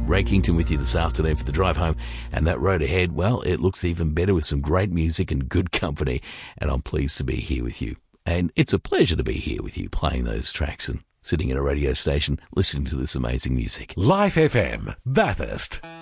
Ray Kington with you this afternoon for the drive home, and that road ahead, well, it looks even better with some great music and good company, and I'm pleased to be here with you. And it's a pleasure to be here with you playing those tracks and sitting in a radio station listening to this amazing music. Life FM, Bathurst.